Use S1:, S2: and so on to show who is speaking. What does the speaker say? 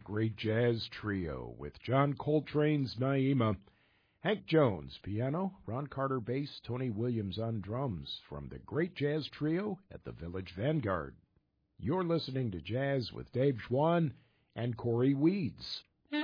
S1: great jazz trio with John Coltrane's Naima, Hank Jones, piano, Ron Carter bass, Tony Williams on drums from the great jazz trio at the Village Vanguard. You're listening to Jazz with Dave Schwann and Corey Weeds.